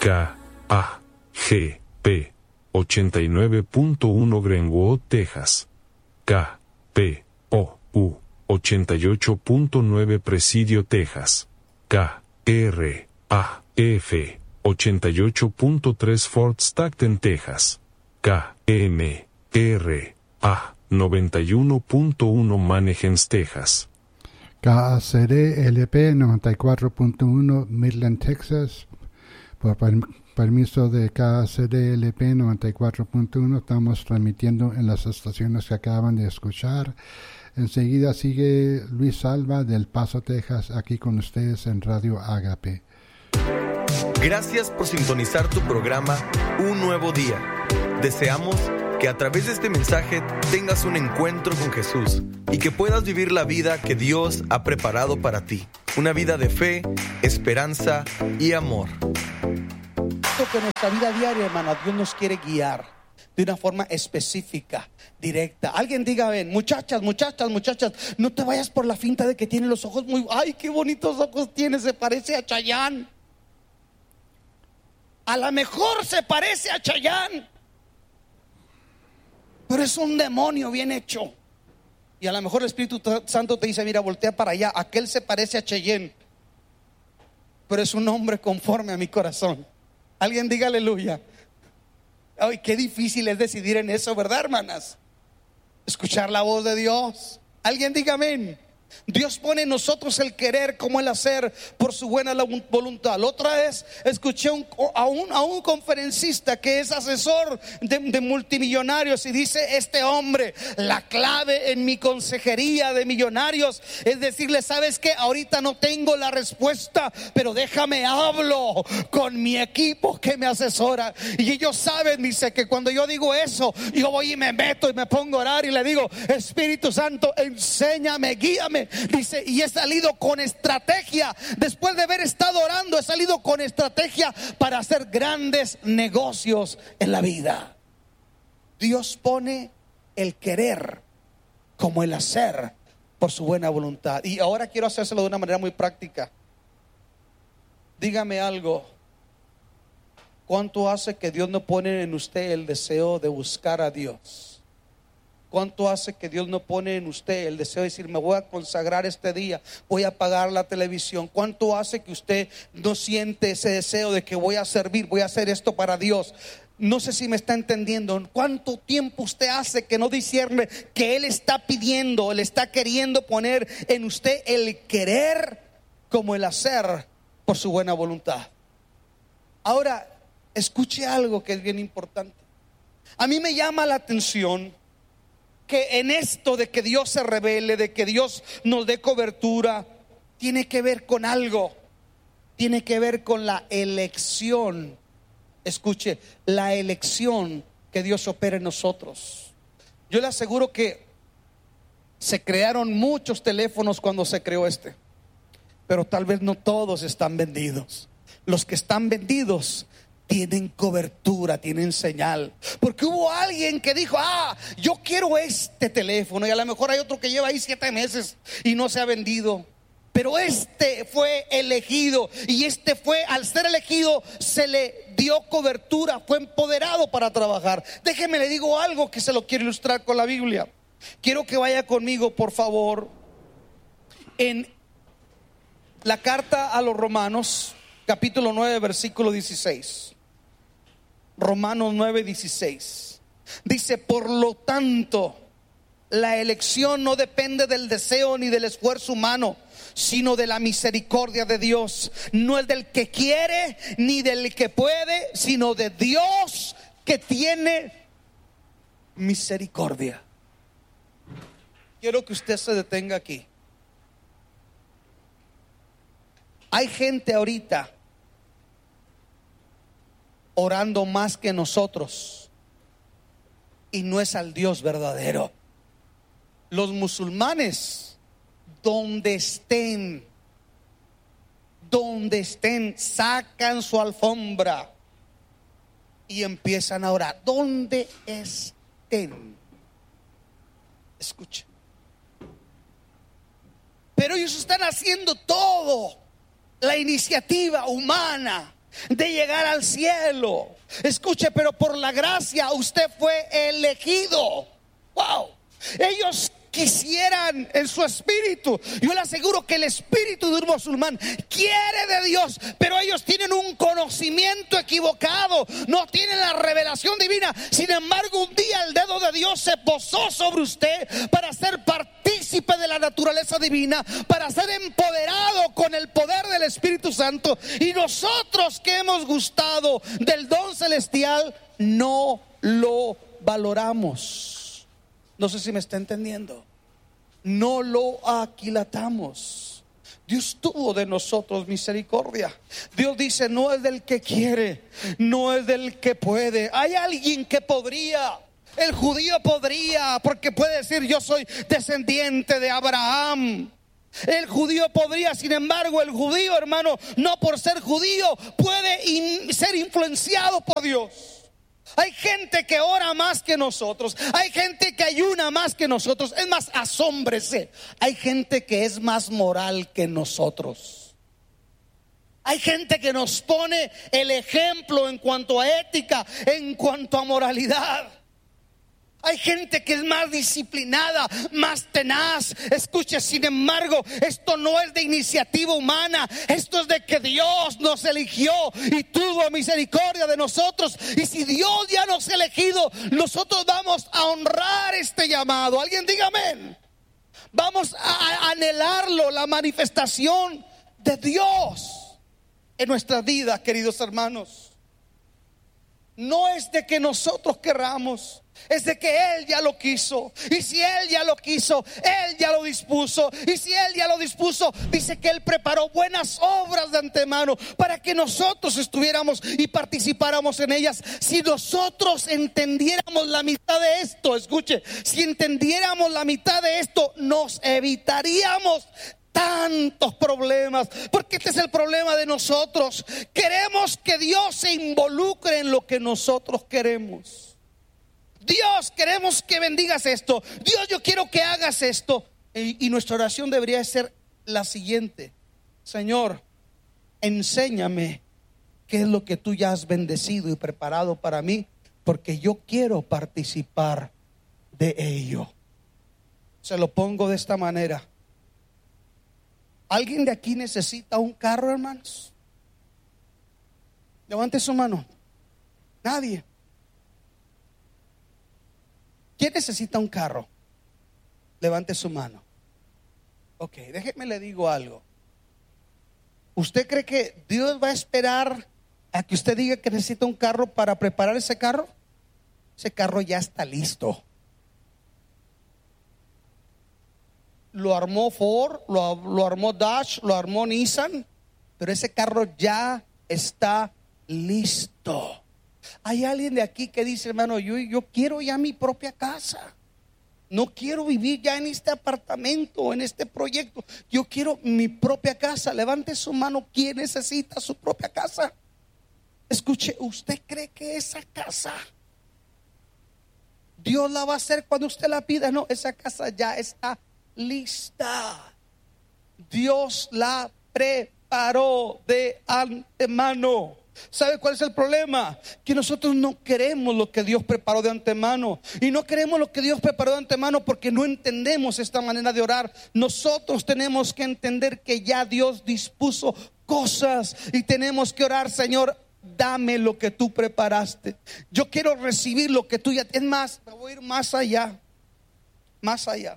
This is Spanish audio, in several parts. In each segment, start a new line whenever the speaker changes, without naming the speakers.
K, A, G, P, 89.1 Greenwood, Texas. K, P, O, U, 88.9 Presidio, Texas. K, R, A, F, 88.3 Fort Stockton, Texas. K, M, R, A, 91.1 Manheim, Texas.
KACD LP 94.1 Midland, Texas. Por permiso de KACD LP 94.1 estamos transmitiendo en las estaciones que acaban de escuchar. Enseguida sigue Luis Salva del Paso, Texas, aquí con ustedes en Radio Ágape.
Gracias por sintonizar tu programa Un Nuevo Día. Deseamos que a través de este mensaje tengas un encuentro con Jesús y que puedas vivir la vida que Dios ha preparado para ti. Una vida de fe, esperanza y amor.
Que en nuestra vida diaria, hermano, Dios nos quiere guiar de una forma específica, directa. Alguien diga, ven, muchachas, no te vayas por la finta de que tiene los ojos muy... ¡Ay, qué bonitos ojos tiene! Se parece a Chayanne. A lo mejor se parece a Chayanne, pero es un demonio bien hecho. Y a lo mejor el Espíritu Santo te dice, mira, voltea para allá. Aquel se parece a Cheyenne, pero es un hombre conforme a mi corazón. Alguien diga aleluya. Ay, qué difícil es decidir en eso, ¿verdad, hermanas? Escuchar la voz de Dios. Alguien diga amén. Dios pone en nosotros el querer como el hacer por su buena voluntad. La otra vez escuché a un conferencista que es asesor de multimillonarios y dice, este hombre, la clave en mi consejería de millonarios es decirle, ¿sabes qué? Ahorita no tengo la respuesta, pero déjame hablo con mi equipo que me asesora. Y ellos saben, dice, que cuando yo digo eso, yo voy y me meto y me pongo a orar y le digo, Espíritu Santo, enséñame, guíame. Dice, y he salido con estrategia. Después de haber estado orando, he salido con estrategia para hacer grandes negocios en la vida. Dios pone el querer como el hacer por su buena voluntad. Y ahora quiero hacérselo de una manera muy práctica. Dígame algo. ¿Cuánto hace que Dios no pone en usted el deseo de buscar a Dios? ¿Cuánto hace que Dios no pone en usted el deseo de decir, me voy a consagrar este día, voy a apagar la televisión? ¿Cuánto hace que usted no siente ese deseo de que voy a servir, voy a hacer esto para Dios? No sé si me está entendiendo. ¿Cuánto tiempo usted hace que no discierne que Él está pidiendo, Él está queriendo poner en usted el querer como el hacer por su buena voluntad? Ahora, escuche algo que es bien importante. A mí me llama la atención que en esto de que Dios se revele, de que Dios nos dé cobertura, tiene que ver con algo. Tiene que ver con la elección. Escuche, la elección que Dios opera en nosotros. Yo le aseguro que se crearon muchos teléfonos cuando se creó este, pero tal vez no todos están vendidos. Los que están vendidos tienen cobertura, tienen señal, porque hubo alguien que dijo, yo quiero este teléfono, y a lo mejor hay otro que lleva ahí 7 meses y no se ha vendido, pero este fue elegido, y este fue, al ser elegido, se le dio cobertura, fue empoderado para trabajar. Déjeme le digo algo que se lo quiero ilustrar con la Biblia. Quiero que vaya conmigo, por favor, en la carta a los Romanos, capítulo 9, versículo 16. Romanos 9:16 dice, por lo tanto, la elección no depende del deseo ni del esfuerzo humano, sino de la misericordia de Dios. No es del que quiere ni del que puede, sino de Dios que tiene misericordia. Quiero que usted se detenga aquí. Hay gente ahorita orando más que nosotros y no es al Dios verdadero. Los musulmanes, donde estén, sacan su alfombra y empiezan a orar. Donde estén. Escuchen. Pero ellos están haciendo todo, la iniciativa humana, de llegar al cielo. Escuche, pero por la gracia usted fue elegido. Wow. Ellos quisieran en su espíritu, yo le aseguro que el espíritu de un musulmán quiere de Dios, pero ellos tienen un conocimiento equivocado, no tienen la revelación divina. Sin embargo, un día el dedo de Dios se posó sobre usted para ser partícipe de la naturaleza divina, para ser empoderado con el poder del Espíritu Santo. Y nosotros que hemos gustado del don celestial no lo valoramos. No sé si me está entendiendo. No lo aquilatamos. Dios tuvo de nosotros misericordia. Dios dice: no es del que quiere, no es del que puede. Hay alguien que podría. El judío podría, porque puede decir: yo soy descendiente de Abraham. El judío podría, sin embargo, el judío, hermano, no por ser judío puede ser influenciado por Dios. Hay gente que ora más que nosotros. Hay gente que ayuna más que nosotros. Es más, asómbrese, hay gente que es más moral que nosotros. Hay gente que nos pone el ejemplo en cuanto a ética, en cuanto a moralidad. Hay gente que es más disciplinada, más tenaz. Escuche, sin embargo, esto no es de iniciativa humana. Esto es de que Dios nos eligió y tuvo misericordia de nosotros. Y si Dios ya nos ha elegido, nosotros vamos a honrar este llamado. Alguien diga amén. Vamos a anhelarlo, la manifestación de Dios en nuestra vida, queridos hermanos. No es de que nosotros querramos, es de que Él ya lo quiso. Y si Él ya lo quiso, Él ya lo dispuso. Y si Él ya lo dispuso, dice que Él preparó buenas obras de antemano para que nosotros estuviéramos y participáramos en ellas. Si nosotros entendiéramos la mitad de esto, escuche, si entendiéramos la mitad de esto, nos evitaríamos tantos problemas, porque este es el problema de nosotros. Queremos que Dios se involucre en lo que nosotros queremos. Dios, queremos que bendigas esto. Dios, yo quiero que hagas esto. Y nuestra oración debería ser la siguiente: Señor, enséñame qué es lo que tú ya has bendecido y preparado para mí, porque yo quiero participar de ello. Se lo pongo de esta manera. ¿Alguien de aquí necesita un carro, hermanos? Levante su mano. Nadie. ¿Quién necesita un carro? Levante su mano. Ok, déjeme le digo algo. ¿Usted cree que Dios va a esperar a que usted diga que necesita un carro para preparar ese carro? Ese carro ya está listo. Lo armó Ford, lo armó Dodge, lo armó Nissan, pero ese carro ya está listo. Hay alguien de aquí que dice: hermano, yo quiero ya mi propia casa. No quiero vivir ya en este apartamento, en este proyecto. Yo quiero mi propia casa. Levante su mano. ¿Quién necesita su propia casa? Escuche, ¿usted cree que esa casa Dios la va a hacer cuando usted la pida? No, esa casa ya está lista. Dios la preparó de antemano. ¿Sabe cuál es el problema? Que nosotros no queremos lo que Dios preparó de antemano. Y no queremos lo que Dios preparó de antemano porque no entendemos esta manera de orar. Nosotros tenemos que entender que ya Dios dispuso cosas y tenemos que orar: Señor, dame lo que tú preparaste. Yo quiero recibir lo que tú ya. Es más, me voy a ir más allá. Más allá.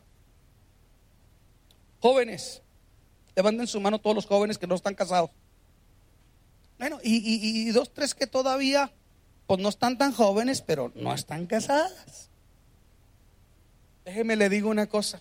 Jóvenes, levanten su mano todos los jóvenes que no están casados. Bueno, y dos, tres que todavía pues no están tan jóvenes, pero no están casadas. Déjeme le digo una cosa.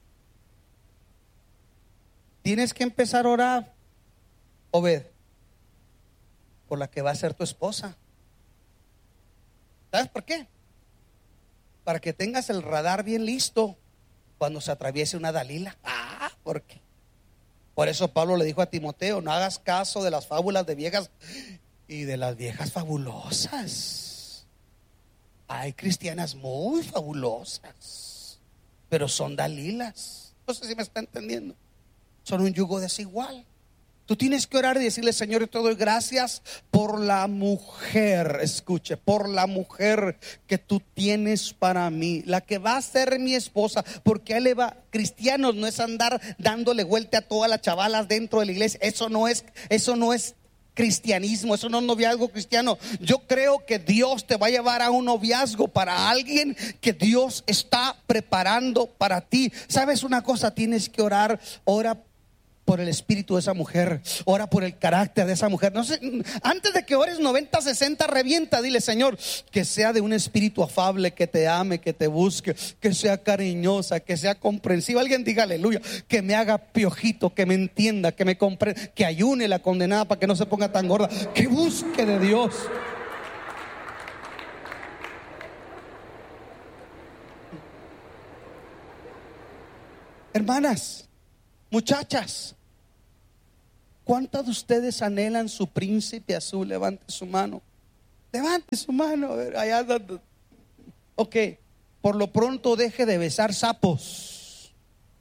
Tienes que empezar a orar, Obed, por la que va a ser tu esposa. ¿Sabes por qué? Para que tengas el radar bien listo cuando se atraviese una Dalila. ¿Por qué? Por eso Pablo le dijo a Timoteo: no hagas caso de las fábulas de viejas y de las viejas fabulosas. Hay cristianas muy fabulosas, pero son Dalilas. No sé si me está entendiendo. Son un yugo desigual. Tú tienes que orar y decirle: Señor, yo te doy gracias por la mujer, escuche, por la mujer que tú tienes para mí, la que va a ser mi esposa. Porque él va, cristianos no es andar dándole vuelta a todas las chavalas dentro de la iglesia. Eso no es cristianismo, eso no es noviazgo cristiano. Yo creo que Dios te va a llevar a un noviazgo para alguien que Dios está preparando para ti. ¿Sabes una cosa? Tienes que orar. Ora por el espíritu de esa mujer, ora por el carácter de esa mujer. No sé, antes de que ores 90-60, revienta, dile: Señor, que sea de un espíritu afable, que te ame, que te busque, que sea cariñosa, que sea comprensiva. Alguien diga aleluya. Que me haga piojito, que me entienda, que me comprenda, que ayune la condenada para que no se ponga tan gorda, que busque de Dios. Hermanas, muchachas, ¿cuántas de ustedes anhelan su príncipe azul? Levante su mano. Levante su mano. Allá. Ok, por lo pronto deje de besar sapos.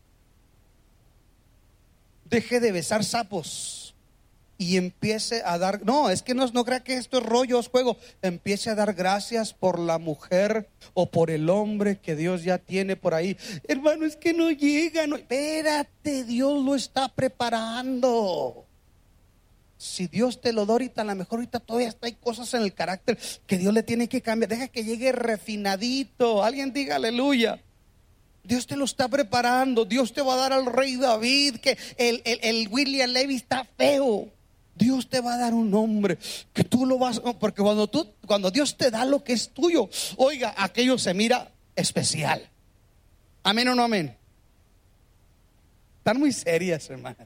Deje de besar sapos y empiece a dar. No, es que no crea que esto es rollo, es juego. Empiece a dar gracias por la mujer o por el hombre que Dios ya tiene por ahí. Hermano, es que no llega. No, espérate, Dios lo está preparando. Si Dios te lo da ahorita, a lo mejor ahorita todavía hay cosas en el carácter que Dios le tiene que cambiar. Deja que llegue refinadito. Alguien diga aleluya. Dios te lo está preparando. Dios te va a dar al rey David, que el William Levy está feo. Dios te va a dar un hombre que tú lo vas, porque cuando Dios te da lo que es tuyo, oiga, aquello se mira especial. Amén o no amén. Están muy serias, hermanas.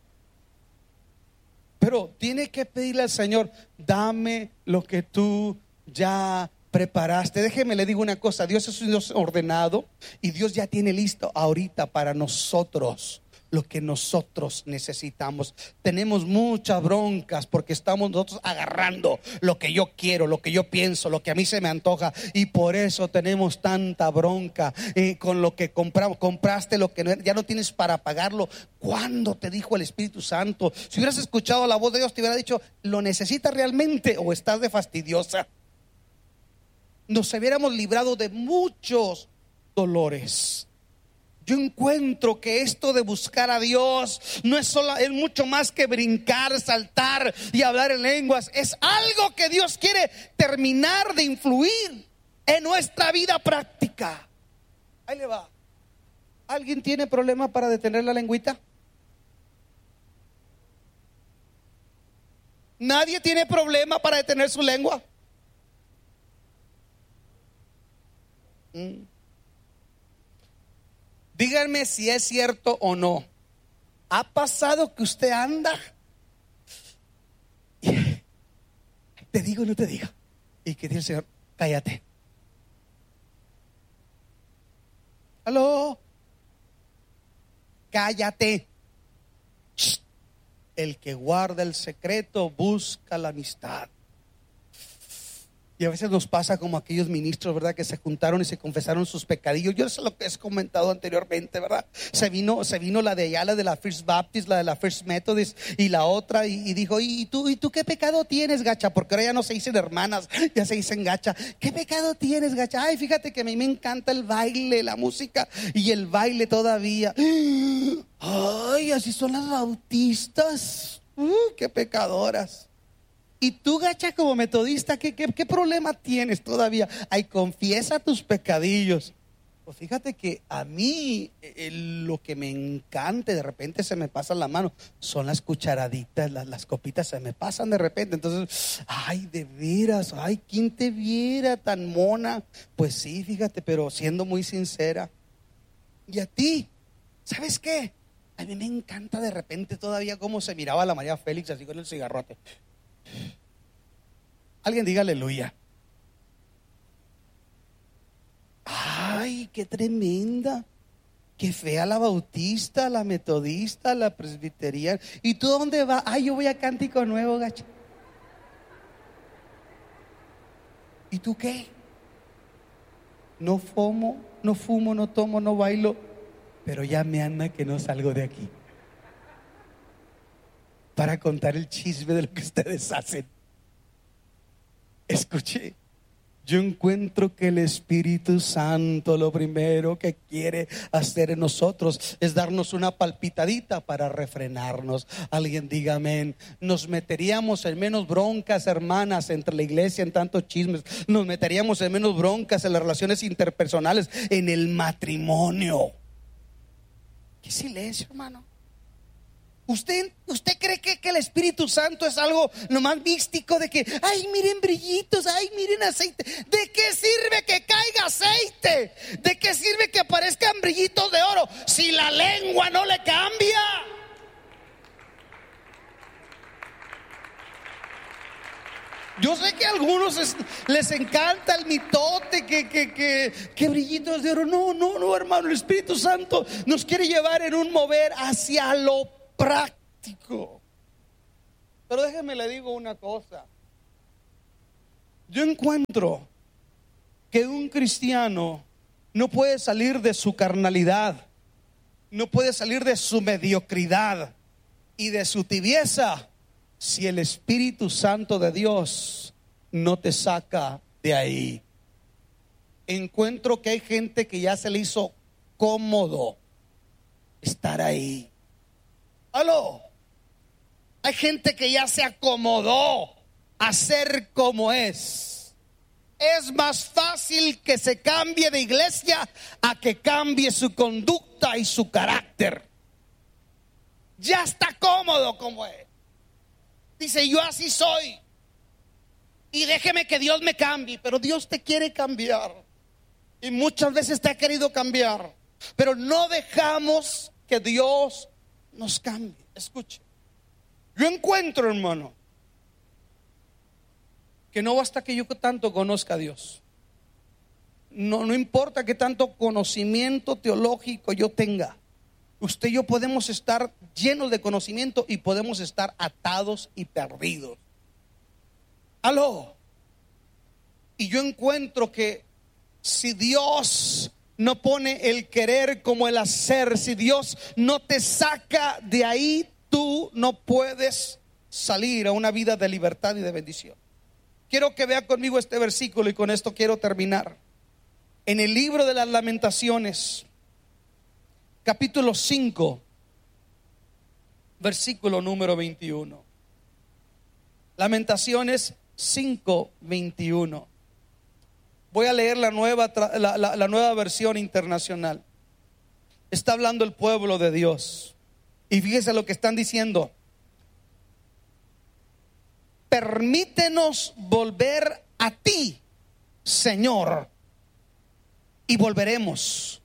Pero tiene que pedirle al Señor: dame lo que tú ya preparaste. Déjeme le digo una cosa: Dios es un Dios ordenado y Dios ya tiene listo ahorita para nosotros lo que nosotros necesitamos. Tenemos muchas broncas porque estamos nosotros agarrando lo que yo quiero, lo que yo pienso, lo que a mí se me antoja, y por eso tenemos tanta bronca con lo que compramos. Compraste lo que ya no tienes para pagarlo. ¿Cuándo te dijo el Espíritu Santo? Si hubieras escuchado la voz de Dios, te hubiera dicho: ¿lo necesitas realmente o estás de fastidiosa? Nos hubiéramos librado de muchos dolores. Yo encuentro que esto de buscar a Dios no es solo, es mucho más que brincar, saltar y hablar en lenguas. Es algo que Dios quiere terminar de influir en nuestra vida práctica. Ahí le va. ¿Alguien tiene problema para detener la lengüita? ¿Nadie tiene problema para detener su lengua? Díganme si es cierto o no. ¿Ha pasado que usted anda? Te digo o no te digo. Y que dice el Señor: cállate. ¿Aló? Cállate. Shh. El que guarda el secreto busca la amistad. Y a veces nos pasa como aquellos ministros, ¿verdad?, que se juntaron y se confesaron sus pecadillos. Yo sé lo que he comentado anteriormente, ¿verdad? Se vino la de allá, la de la First Baptist, la de la First Methodist, y la otra, y dijo: ¿Y tú qué pecado tienes, gacha? Porque ahora ya no se dicen hermanas, ya se dicen gacha. ¿Qué pecado tienes, gacha? Ay, fíjate que a mí me encanta el baile, la música y el baile todavía. Ay, así son las bautistas. Qué pecadoras. Y tú, gacha, como metodista, ¿qué problema tienes todavía? Ay, confiesa tus pecadillos. Pues fíjate que a mí lo que me encanta, de repente se me pasa la mano, son las cucharaditas, las copitas se me pasan de repente. Entonces, ay, de veras, ay, ¿quién te viera tan mona? Pues sí, fíjate, pero siendo muy sincera. Y a ti, ¿sabes qué? A mí me encanta de repente todavía cómo se miraba la María Félix así con el cigarrote. Alguien diga aleluya. Ay, qué tremenda, qué fea la bautista, la metodista, la presbiteriana. ¿Y tú dónde vas? Ay, yo voy a Cántico Nuevo, gacha. ¿Y tú qué? No fumo, no tomo, no bailo, pero ya me anda que no salgo de aquí. para contar el chisme de lo que ustedes hacen. Escuche, yo encuentro que el Espíritu Santo lo primero que quiere hacer en nosotros es darnos una palpitadita para refrenarnos. Alguien diga amén. Nos meteríamos en menos broncas, hermanas, entre la iglesia, en tantos chismes. Nos meteríamos en menos broncas en las relaciones interpersonales, en el matrimonio. ¿Qué silencio, hermano? ¿Usted cree que el Espíritu Santo es algo nomás místico de que, ay, miren brillitos, ay, miren aceite? ¿De qué sirve que caiga aceite? ¿De qué sirve que aparezcan brillitos de oro si la lengua no le cambia? Yo sé que a algunos les encanta el mitote, que brillitos de oro. No, hermano, el Espíritu Santo nos quiere llevar en un mover hacia lo práctico. Pero déjeme le digo una cosa. Yo encuentro que un cristiano no puede salir de su carnalidad, no puede salir de su mediocridad y de su tibieza si el Espíritu Santo de Dios no te saca de ahí. Encuentro que hay gente que ya se le hizo cómodo estar ahí. ¡Aló! Hay gente que ya se acomodó a ser como es. Es más fácil que se cambie de iglesia a que cambie su conducta y su carácter. Ya está cómodo como es. Dice, yo así soy y déjeme que Dios me cambie. Pero Dios te quiere cambiar y muchas veces te ha querido cambiar, pero no dejamos que Dios nos cambie. Escuche, yo encuentro, hermano, que no basta que yo tanto conozca a Dios. No importa que tanto conocimiento teológico yo tenga. Usted y yo podemos estar llenos de conocimiento y podemos estar atados y perdidos. ¡Aló! Y yo encuentro que si Dios no pone el querer como el hacer, si Dios no te saca de ahí, tú no puedes salir a una vida de libertad y de bendición. Quiero que vea conmigo este versículo y con esto quiero terminar. En el libro de las Lamentaciones, capítulo 5, versículo número 21. Lamentaciones 5:21. Voy a leer la nueva versión internacional. Está hablando el pueblo de Dios. Y fíjese lo que están diciendo. Permítenos volver a ti, Señor, y volveremos.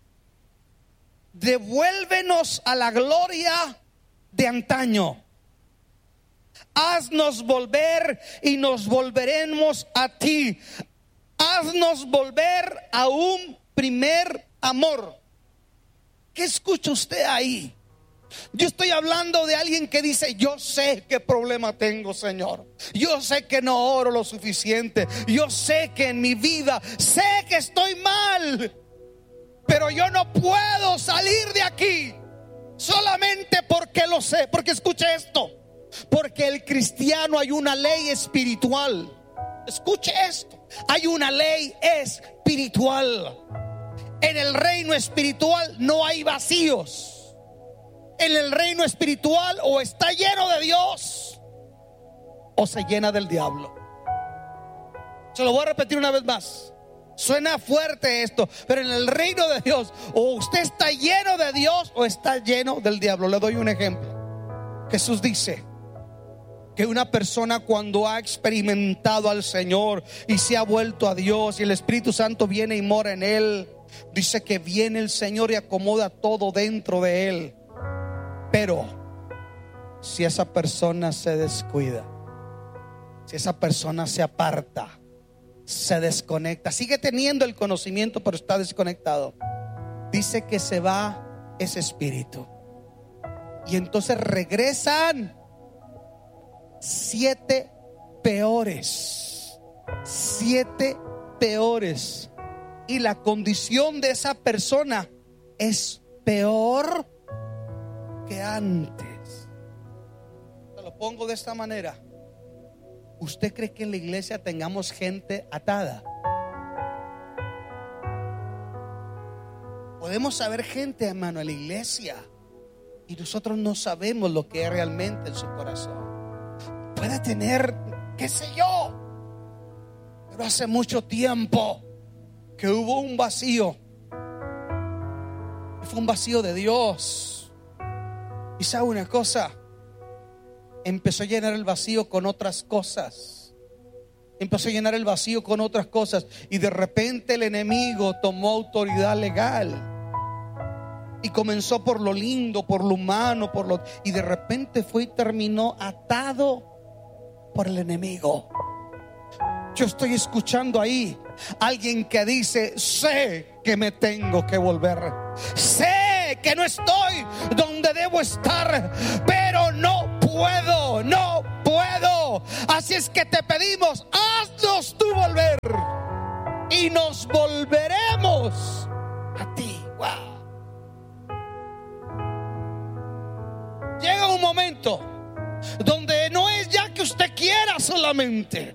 Devuélvenos a la gloria de antaño. Haznos volver y nos volveremos a ti. Haznos volver a un primer amor. ¿Qué escucha usted ahí? Yo estoy hablando de alguien que dice, yo sé qué problema tengo, Señor. Yo sé que no oro lo suficiente. Yo sé que en mi vida, sé que estoy mal, pero yo no puedo salir de aquí solamente porque lo sé. Porque escuche esto, porque el cristiano hay una ley espiritual. Escuche esto, hay una ley espiritual. En el reino espiritual no hay vacíos. En el reino espiritual o está lleno de Dios o se llena del diablo. Se lo voy a repetir una vez más. Suena fuerte esto, pero en el reino de Dios o usted está lleno de Dios o está lleno del diablo. Le doy un ejemplo. Jesús dice que una persona cuando ha experimentado al Señor y se ha vuelto a Dios y el Espíritu Santo viene y mora en él, dice que viene el Señor y acomoda todo dentro de él. Pero si esa persona se descuida, si esa persona se aparta, se desconecta, sigue teniendo el conocimiento pero está desconectado, dice que se va ese espíritu y entonces regresan 7 peores, 7 peores, y la condición de esa persona es peor que antes. pongo de esta manera. ¿Usted cree que en la iglesia tengamos gente atada? Podemos saber gente, hermano, en la iglesia, y nosotros no sabemos lo que es realmente en su corazón. Puede tener, qué sé yo, pero hace mucho tiempo que hubo un vacío. Fue un vacío de Dios. Y sabe una cosa, empezó a llenar el vacío con otras cosas. Empezó a llenar el vacío con otras cosas. Y de repente el enemigo tomó autoridad legal. Y comenzó por lo lindo, por lo humano, y de repente fue y terminó atado por el enemigo. Yo estoy escuchando ahí alguien que dice: sé que me tengo que volver, sé que no estoy donde debo estar, pero no puedo. Así es que te pedimos, haznos tú volver, y nos volveremos a ti. Wow. Llega un momento donde no es ya que usted quiera solamente,